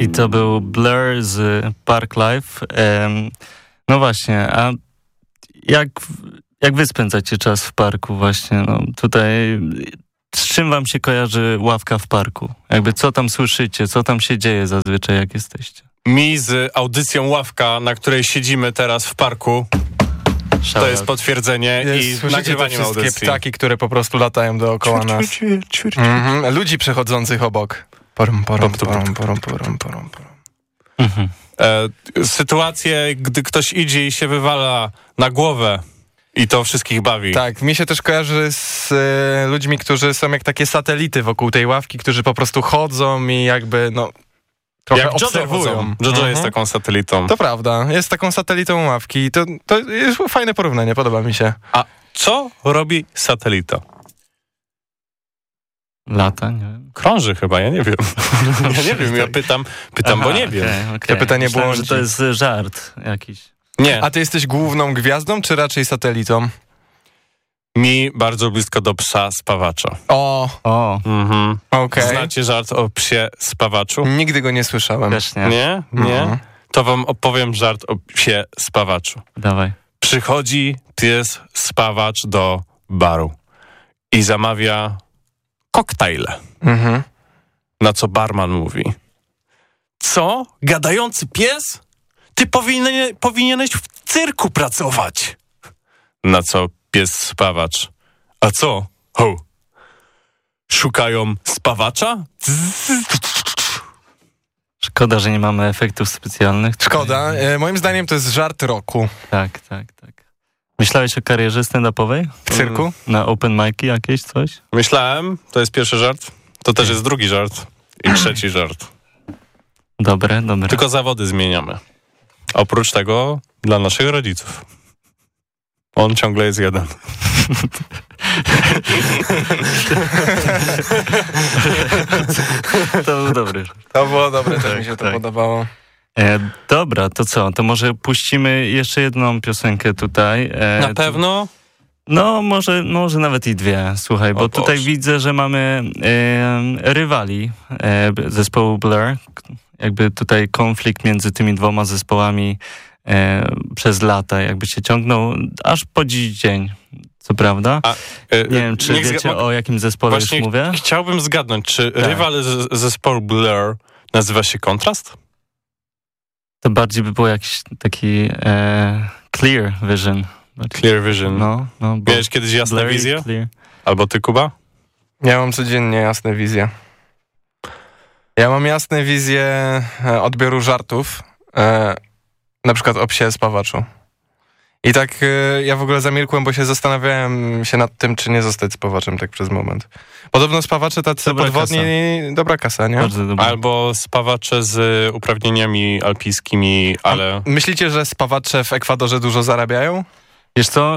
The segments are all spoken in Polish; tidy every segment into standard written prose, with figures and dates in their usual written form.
I to był Blur z Park Life. No właśnie, a jak wy spędzacie czas w parku właśnie? No tutaj z czym wam się kojarzy ławka w parku? Jakby co tam słyszycie, co tam się dzieje zazwyczaj jak jesteście? Mi z audycją Ławka, na której siedzimy teraz w parku, to jest potwierdzenie i nagrywanie wszystkie audycji. Ptaki, które po prostu latają dookoła nas. Ludzi przechodzących obok. Sytuacje, gdy ktoś idzie i się wywala na głowę i to wszystkich bawi. Tak, mi się też kojarzy z ludźmi, którzy są jak takie satelity wokół tej ławki, którzy po prostu chodzą i jakby trochę jak obserwują. Jojo jest taką satelitą. To prawda, jest taką satelitą ławki. To jest fajne porównanie, podoba mi się. A co robi satelita? Lata, nie wiem. Krąży chyba, ja nie wiem. Ja pytam, bo nie wiem. Okay. To pytanie Myślałem, było... że to jest żart jakiś. Nie. A ty jesteś główną gwiazdą, czy raczej satelitą? Mi bardzo blisko do psa spawacza. O. Mhm. Okej. Znacie żart o psie spawaczu? Nigdy go nie słyszałem. Też nie. Nie? Nie? To wam opowiem żart o psie spawaczu. Dawaj. Przychodzi pies spawacz do baru i zamawia koktajle. Na co barman mówi: co? Gadający pies? Ty powinieneś w cyrku pracować. Na co pies spawacz: a co? Ho. Szukają spawacza? Szkoda, że nie mamy efektów specjalnych. Szkoda. Moim zdaniem to jest żart roku. Tak. Myślałeś o karierze stand-upowej? W cyrku? Na open mic'i jakieś coś? Myślałem, to jest pierwszy żart. To też jest drugi żart. I trzeci żart. Dobre. Tylko zawody zmieniamy. Oprócz tego dla naszych rodziców. On ciągle jest jeden. To był dobry. To było dobre, też mi się to podobało. Dobra, to co? To może puścimy jeszcze jedną piosenkę tutaj. Na pewno? No, może nawet i dwie, słuchaj, bo tutaj widzę, że mamy rywali zespołu Blur. Jakby tutaj konflikt między tymi dwoma zespołami przez lata jakby się ciągnął aż po dziś dzień, co prawda. Nie wiem, czy wiecie o jakim zespole już mówię? Chciałbym zgadnąć, czy rywal zespołu Blur nazywa się Kontrast? To bardziej by było jakiś taki Clear Vision. Clear Vision. No, miałeś kiedyś jasne wizje? Clear. Albo ty, Kuba? Ja mam codziennie jasne wizje. Ja mam jasne wizje odbioru żartów, na przykład o psie spawaczu. I tak ja w ogóle zamilkłem, bo się zastanawiałem się nad tym, czy nie zostać spawaczem tak przez moment. Podobno spawacze tacy dobra podwodni, dobra kasa, nie? Albo spawacze z uprawnieniami alpijskimi, ale... Myślicie, że spawacze w Ekwadorze dużo zarabiają? Wiesz co,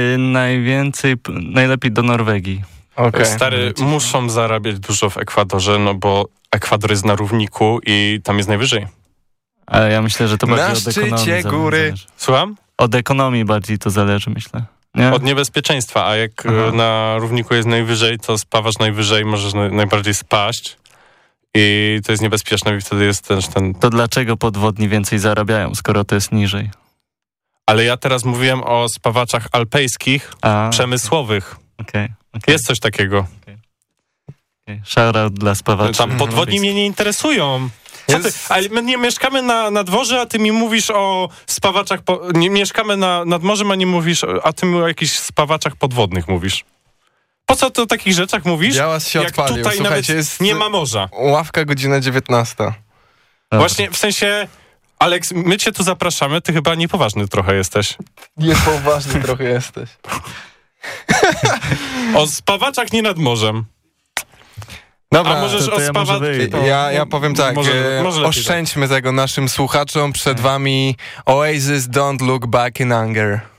najlepiej do Norwegii. Okay. Stary, muszą zarabiać dużo w Ekwadorze, no bo Ekwador jest na równiku i tam jest najwyżej. Ale ja myślę, że to bardziej od ekonomii na szczycie góry. Zależy. Słucham? Od ekonomii bardziej to zależy, myślę. Nie? Od niebezpieczeństwa, a jak na równiku jest najwyżej, to spawacz najwyżej, możesz najbardziej spaść i to jest niebezpieczne i wtedy jest też ten... To dlaczego podwodni więcej zarabiają, skoro to jest niżej? Ale ja teraz mówiłem o spawaczach alpejskich, przemysłowych. Okay. Jest coś takiego. Shoutout dla spawaczy. Tam podwodni mnie nie interesują. Ale my nie mieszkamy na dworze, a ty mi mówisz o spawaczach... Nie mieszkamy nad morzem, a nie mówisz... A ty mi o jakichś spawaczach podwodnych mówisz. Po co ty o takich rzeczach mówisz? Białas się jak odpalił. Tutaj Słuchajcie, nawet jest nie ma morza. Ławka, godzina 19. Dobra. Właśnie, w sensie... Aleks, my cię tu zapraszamy, ty chyba niepoważny trochę jesteś. Niepoważny trochę jesteś. O spawaczach nie nad morzem. Dobra, a możesz o spawaczach... Ja powiem tak, może oszczędźmy tego naszym słuchaczom. Przed wami Oasis, Don't Look Back in Anger.